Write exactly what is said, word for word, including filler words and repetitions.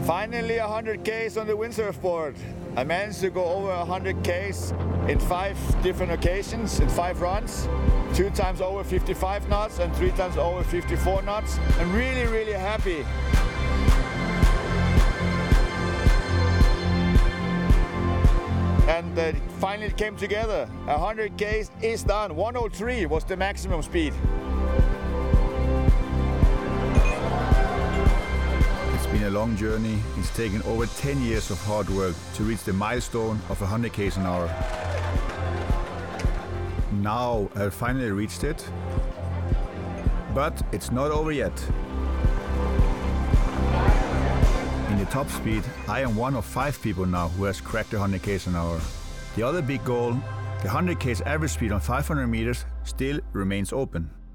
Finally one hundred Ks on the windsurfboard. I managed to go over one hundred Ks in five different occasions, in five runs. Two times over fifty-five knots and three times over fifty-four knots. I'm really, really happy. And uh, it finally came together. one hundred Ks is done. one oh three was the maximum speed. It's been a long journey. It's taken over ten years of hard work to reach the milestone of one hundred Ks an hour. Now I've finally reached it, but it's not over yet. In the top speed, I am one of five people now who has cracked one hundred Ks an hour. The other big goal, the one hundred Ks average speed on five hundred meters, still remains open.